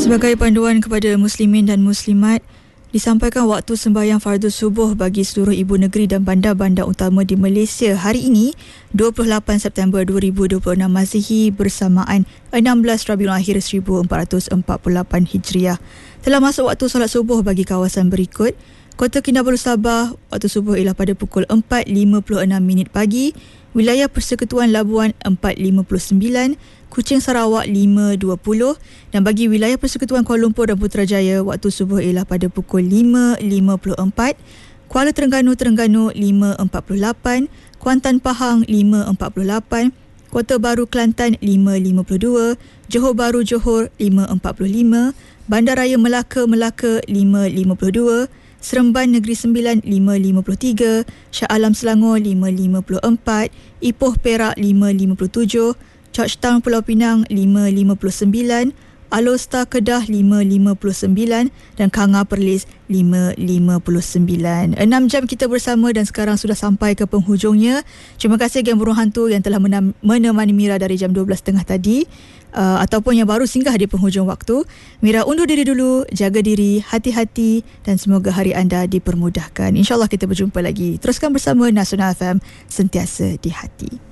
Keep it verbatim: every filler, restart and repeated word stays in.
Sebagai panduan kepada muslimin dan muslimat, disampaikan waktu sembahyang fardu subuh bagi seluruh ibu negeri dan bandar-bandar utama di Malaysia hari ini, dua puluh lapan September dua ribu dua puluh enam Masihi bersamaan enam belas Rabiul Akhir seribu empat ratus empat puluh lapan Hijriah. Telah masuk waktu solat subuh bagi kawasan berikut. Kota Kinabalu Sabah, waktu subuh ialah pada pukul empat lima puluh enam minit pagi. Wilayah Persekutuan Labuan empat lima puluh sembilan, Kuching Sarawak lima dua puluh dan bagi wilayah Persekutuan Kuala Lumpur dan Putrajaya, waktu subuh ialah pada pukul lima lima puluh empat, Kuala Terengganu Terengganu lima empat puluh lapan, Kuantan Pahang lima empat puluh lapan, Kota Baru Kelantan lima lima puluh dua, Johor Bahru Johor lima empat puluh lima, Bandaraya Melaka Melaka lima lima puluh dua, Seremban Negeri Sembilan lima lima puluh tiga, Shah Alam Selangor lima lima puluh empat, Ipoh Perak lima lima puluh tujuh, Georgetown Pulau Pinang lima lima puluh sembilan, Alor Star Kedah lima lima puluh sembilan dan Kanga Perlis lima lima puluh sembilan. Enam jam kita bersama dan sekarang sudah sampai ke penghujungnya. Terima kasih Geng Burung Hantu yang telah menemani Mira dari jam dua belas tiga puluh tadi. Uh, ataupun yang baru singgah di penghujung waktu. Mira undur diri dulu, jaga diri, hati-hati dan semoga hari anda dipermudahkan. InsyaAllah kita berjumpa lagi. Teruskan bersama Nasional F M, sentiasa di hati.